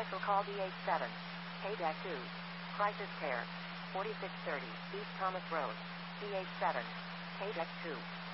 Special call DH7. Payback 2. Crisis Care. 4630 East Thomas Road. DH7. Payback 2.